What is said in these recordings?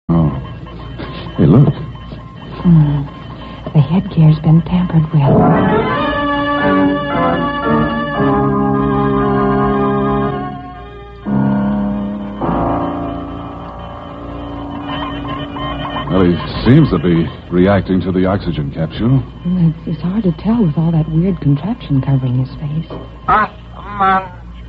Oh. Hey, look. The headgear's been tampered with. Well, he seems to be reacting to the oxygen capsule. It's hard to tell with all that weird contraption covering his face. Earthman.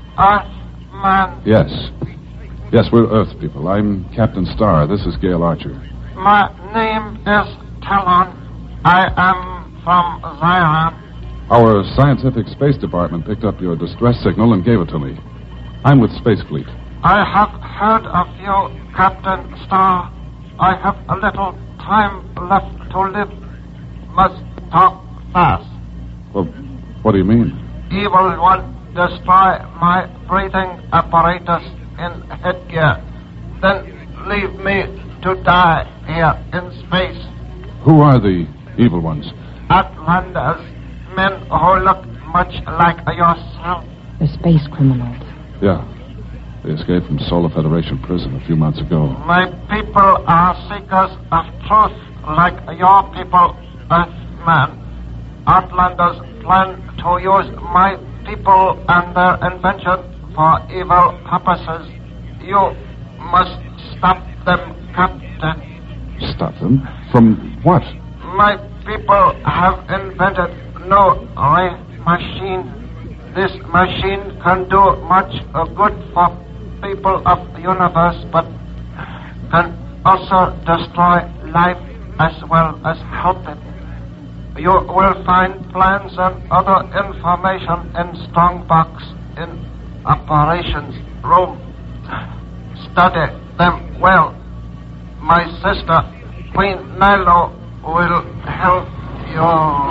Yes. Yes, we're Earth people. I'm Captain Starr. This is Gail Archer. My name is Talon. I am from Zion. Our scientific space department picked up your distress signal and gave it to me. I'm with Space Fleet. I have heard of you, Captain Starr. I have a little time left to live. Must talk fast. Well, what do you mean? Evil one, destroy my breathing apparatus in headgear. Then leave me to die here in space. Who are the evil ones? Outlanders, men who look much like yourself. The space criminals. Yeah. They escaped from Solar Federation prison a few months ago. My people are seekers of truth, like your people, Earthman. Outlanders plan to use my people and their invention for evil purposes. You must stop them, Captain. Stop them? From what? My people have invented no ray machine. This machine can do much good for people of the universe, but can also destroy life as well as help it. You will find plans and other information in Strongbox in operations room. Study them well. My sister, Queen Nilo, will help you.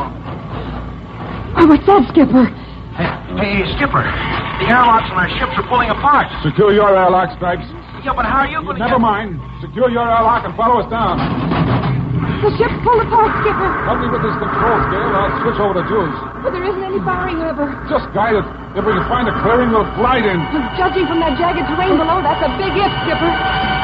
Oh, what's that, Skipper? Hey, Skipper. The airlocks on our ships are pulling apart. Secure your airlock, Stripes. Yeah, but how are you going to Never mind. Secure your airlock and follow us down. The ship's pulled apart, Skipper. Help me with this control scale. I'll switch over to Jules. But there isn't any firing lever. Just guide it. If we can find a clearing, we'll glide in. Judging from that jagged terrain below, that's a big if, Skipper.